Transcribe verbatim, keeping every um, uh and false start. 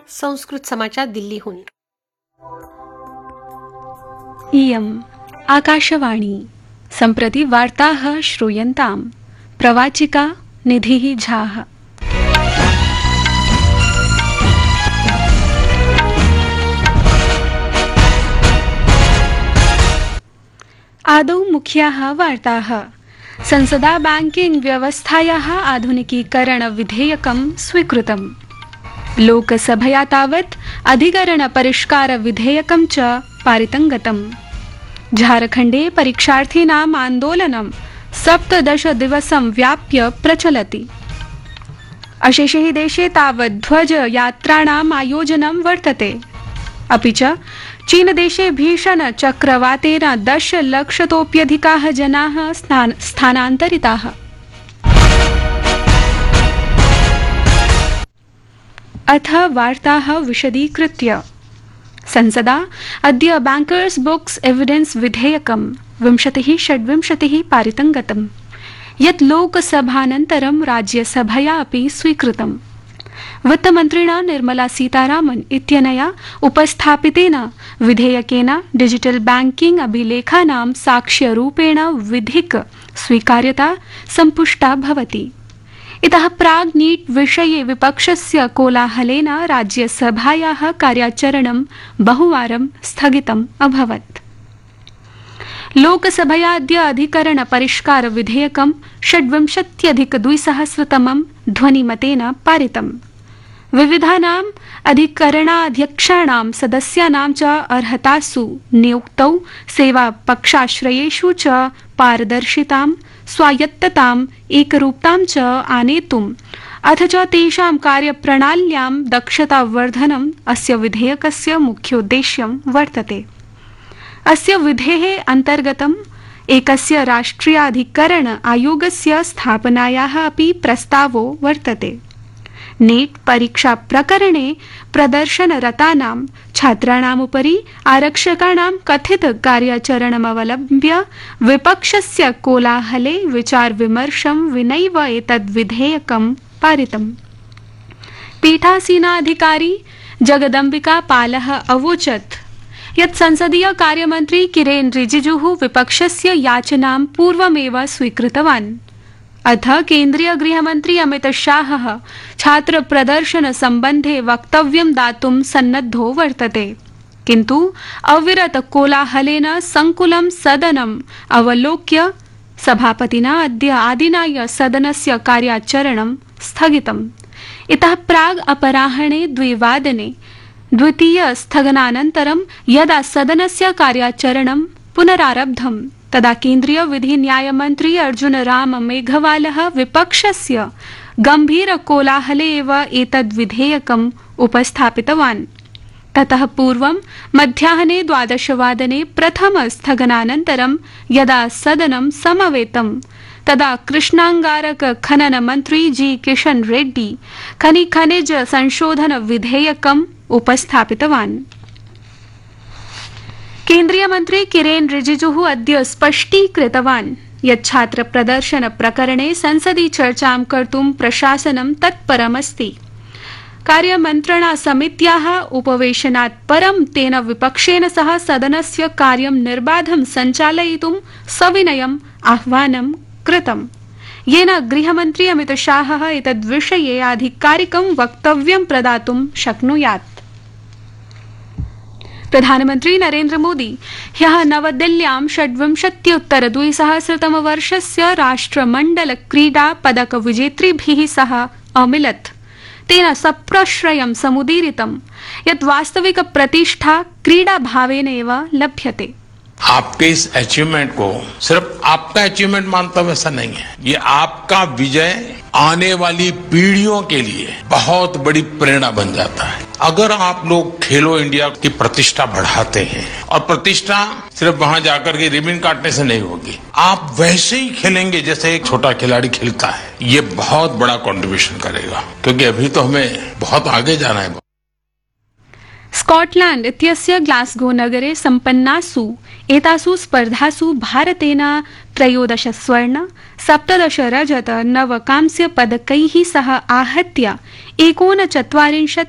संस्कृत समाचार दिल्लीहून. इयम् आकाशवाणी. सम्प्रति वार्ताः श्रूयन्ताम्. प्रवाचिका निधिः झाः. आदौ मुख्याः वार्ताः. संसदा बैंकिंग व्यवस्थायाः आधुनिकीकरण विधेयकं स्वीकृतम्. लोकसभया तावत् अधिकरण परिष्कार विधेयकं च पारितं गतम्. झारखण्डे परीक्षार्थीनाम् आन्दोलनं सप्तदश दिवसं व्याप्य प्रचलति. अशेषे हि देशे तावत् ध्वज यात्राणाम् आयोजनं वर्तते. अपि च चीनदेशे भीषण चक्रवातेन दशलक्षतोऽप्यधिकाः जनाः स्थानान्तरिताः. अथ वार्ताः विशदीकृत्य. संसदा अद्य बैंकर्स बुक्स एविडेंस विधेयकं विंशतिः षड्विंशतिः पारितं गतम्, यत् लोकसभानन्तरं राज्यसभया अपि स्वीकृतम्. वित्तमन्त्रिणा निर्मला सीतारामन इत्यनया उपस्थापितेन विधेयकेन डिजिटल बैंकिंग अभिलेखानां साक्ष्यरूपेण विधिक स्वीकार्यता सम्पुष्टा भवति. इतः प्राग् नीट् विषये विपक्षस्य कोलाहलेन राज्यसभायाः कार्याचरणं बहुवारं स्थगितम् अभवत्. लोकसभया अद्य अधिकरण परिष्कार विधेयकं षड्विंशत्यधिक द्विसहस्रतमं ध्वनिमतेन पारितम्. विविधानाम् अधिकरणाध्यक्षाणां सदस्यानां च अर्हतासु नियुक्तौ सेवापक्षाश्रयेषु च पारदर्शितां, स्वायत्तताम्, एकरूपतां च आनेतुम् अथ च तेषां कार्यप्रणाल्यां दक्षतावर्धनम् अस्य विधेयकस्य मुख्योद्देश्यं वर्तते. अस्य विधेः अन्तर्गतम् एकस्य राष्ट्रियाधिकरण आयोगस्य स्थापनायाः अपि प्रस्तावो वर्तते. नीट परीक्षा प्रकरणे प्रदर्शनरतानां छात्राणामुपरि आरक्षकाणां कथित कार्याचरणमवलम्ब्य विपक्षस्य कोलाहले विचारविमर्शं विनैव एतद् विधेयकं पारितम्. पीठासीनाधिकारी जगदम्बिका पालः अवोचत् यत् संसदीय कार्यमन्त्री किरेन रिजिजुः विपक्षस्य याचनां पूर्वमेव स्वीकृतवान्. अथ केन्द्रीय गृहमन्त्री अमित शाहः छात्र प्रदर्शन सम्बन्धे वक्तव्यं दातुं सन्नद्धो वर्तते. किन्तु अविरत कोलाहलेन संकुलं सदनम् अवलोक्य सभापतिना अद्य आदिनाय सदनस्य कार्याचरणं स्थगितम्. इतः प्राग् अपराह्णे द्विवादने द्वितीय स्थगनानन्तरं यदा सदनस्य कार्याचरणं पुनरारब्धम् तदा केन्द्रीय विधि न्यायमन्त्री अर्जुन राम मेघवालः विपक्षस्य गम्भीर कोलाहले एव एतद् विधेयकम् उपस्थापितवान्. ततः पूर्वं मध्याह्ने द्वादशवादने प्रथम स्थगनानन्तरं यदा सदनं समवेतं तदा कृष्णांगारक खनन मन्त्री जी किशन रेड्डी खनि खनिज संशोधन विधेयकम् उपस्थापितवान्. केन्द्रीय मन्त्री किरेन रिजिजुः अद्य स्पष्टीकृतवान् यत् छात्र प्रदर्शन प्रकरणे संसदि चर्चां कर्तुं प्रशासनं तत्परमस्ति. कार्यमन्त्रणा समित्याः उपवेशनात् परं तेन विपक्षेन सह सदनस्य कार्यं निर्बाधं सञ्चालयितुं सविनयम् आह्वानं कृतम्, येन गृहमन्त्री अमित शाहः एतद्विषये आधिकारिकं वक्तव्यं प्रदातुं शक्नुयात्. प्रधानमन्त्री नरेन्द्र मोदी ह्यः नवदिल्ल्यां षड्विंशत्युत्तर द्विसहस्रतमवर्षस्य राष्ट्रमण्डल क्रीडा पदक विजेतृभिः सह अमिलत्. तेन सप्रश्रयं समुदीरितं यत् वास्तविक प्रतिष्ठा क्रीडाभावेन एव लभ्यते. आपके इस अचीवमेंट को सिर्फ आपका अचीवमेंट मानता हूं ऐसा नहीं है. ये आपका विजय आने वाली पीढ़ियों के लिए बहुत बड़ी प्रेरणा बन जाता है. अगर आप लोग खेलो इंडिया की प्रतिष्ठा बढ़ाते हैं, और प्रतिष्ठा सिर्फ वहां जाकर के रिबन काटने से नहीं होगी, आप वैसे ही खेलेंगे जैसे एक छोटा खिलाड़ी खेलता है, ये बहुत बड़ा कंट्रीब्यूशन करेगा. क्योंकि अभी तो हमें बहुत आगे जाना है. स्कॉटलैंड इत्यस्य ग्लासगो नगरे सम्पन्नासु एतासु स्पर्धासु भारतेन त्रयोदश स्वर्ण, सप्तदश रजत, नव कांस्य पदकैः सह आहत्य एकोनचत्वारिंशत्